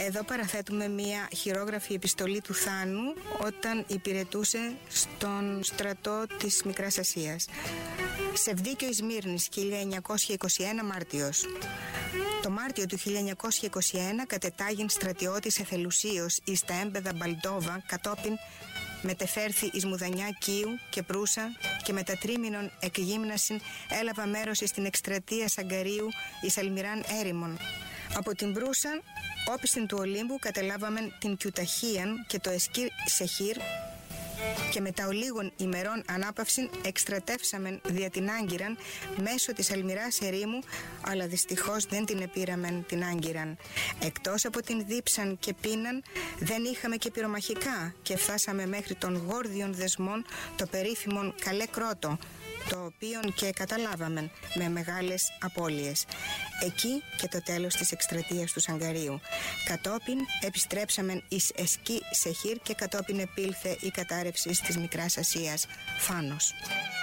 Εδώ παραθέτουμε μία χειρόγραφη επιστολή του Θάνου όταν υπηρετούσε στον στρατό της Μικράς Ασίας. Σεβδίκιο Ισμύρνης, 1921 Μάρτιος. Το Μάρτιο του 1921 κατετάγην στρατιώτης εθελουσίως εις τα έμπεδα Μπαλτόβα, κατόπιν μετεφέρθη εις Μουδανιά Κίου και Προύσα και μετά τρίμηνων εκγύμνασιν έλαβα μέρος εις την εκστρατεία Σαγκαρίου εις Αλμυράν έρημον. Από την Προύσα, όπισθεν του Ολύμπου, κατελάβαμεν την Κιουταχίαν και το Εσκύρ Σεχύρ και μετά ολίγων ημερών ανάπαυσιν εκστρατεύσαμεν δια την Άγκυραν μέσω της Αλμυράς ερήμου, αλλά δυστυχώς δεν την επήραμεν την Άγκυραν. Εκτός από την δίψαν και πίναν δεν είχαμε και πυρομαχικά και φτάσαμε μέχρι των γόρδιων δεσμών το περίφημον Καλέ Κρότο, το οποίον και καταλάβαμεν με μεγάλες απώλειες. Εκεί και το τέλος της εκστρατείας του Σαγκαρίου. Κατόπιν επιστρέψαμεν εις Εσκή Σεχύρ και κατόπιν επήλθε η κατάρρευση της Μικράς Ασίας. Φάνος.